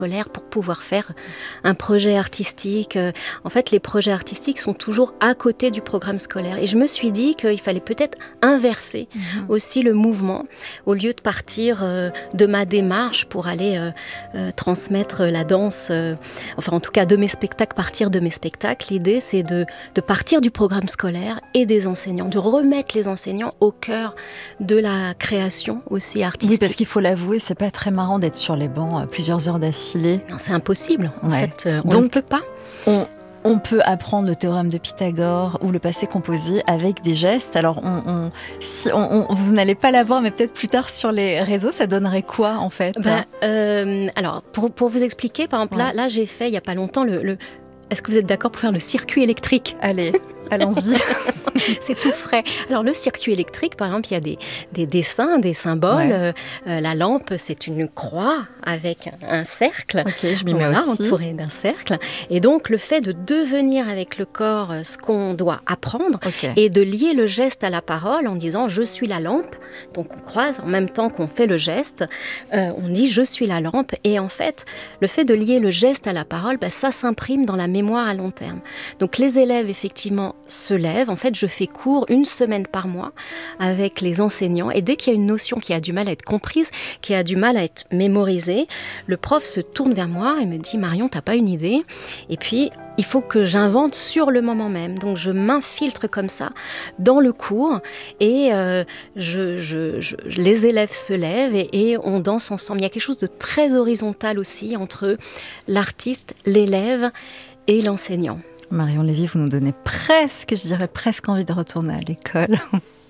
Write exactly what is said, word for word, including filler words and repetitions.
scolaire pour pouvoir faire un projet artistique. En fait, les projets artistiques sont toujours à côté du programme scolaire. Et je me suis dit qu'il fallait peut-être inverser mmh. aussi le mouvement. Au lieu de partir euh, de ma démarche pour aller euh, euh, transmettre la danse, euh, enfin en tout cas de mes spectacles, partir de mes spectacles, l'idée c'est de, de partir du programme scolaire et des enseignants, de remettre les enseignants au cœur de la création aussi artistique. Oui, parce qu'il faut l'avouer, c'est pas très marrant d'être sur les bancs plusieurs heures d'affilée. Non, c'est impossible. En ouais. fait, euh, on Donc, ne peut pas. On, on peut apprendre le théorème de Pythagore ou le passé composé avec des gestes. Alors, on, on, si on, on, vous n'allez pas l'avoir, mais peut-être plus tard sur les réseaux, ça donnerait quoi en fait? ben, euh, Alors, pour, pour vous expliquer, par exemple, ouais. là, là, j'ai fait il n'y a pas longtemps le... le... Est-ce que vous êtes d'accord pour faire le circuit électrique? Allez, allons-y. C'est tout frais. Alors, le circuit électrique, par exemple, il y a des, des dessins, des symboles. Ouais. Euh, la lampe, c'est une croix avec un, un cercle. Ok, je m'y mets voilà, aussi. Entouré d'un cercle. Et donc, le fait de devenir avec le corps ce qu'on doit apprendre okay. et de lier le geste à la parole en disant « je suis la lampe ». Donc, on croise en même temps qu'on fait le geste. Euh, on dit « je suis la lampe ». Et en fait, le fait de lier le geste à la parole, ben, ça s'imprime dans la mémoire à long terme. Donc les élèves effectivement se lèvent. En fait, je fais cours une semaine par mois avec les enseignants et dès qu'il y a une notion qui a du mal à être comprise, qui a du mal à être mémorisée, le prof se tourne vers moi et me dit « Marion, t'as pas une idée ?» Et puis il faut que j'invente sur le moment même. Donc je m'infiltre comme ça dans le cours et euh, je, je, je, les élèves se lèvent et, et on danse ensemble. Il y a quelque chose de très horizontal aussi entre l'artiste, l'élève et l'enseignant. Marion Lévy, vous nous donnez presque, je dirais presque envie de retourner à l'école.